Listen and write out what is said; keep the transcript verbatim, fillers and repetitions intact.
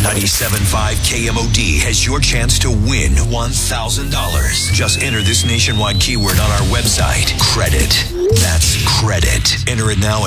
ninety-seven point five K M O D has your chance to win one thousand dollars. Just enter this nationwide keyword on our website, credit. That's credit. Enter it now at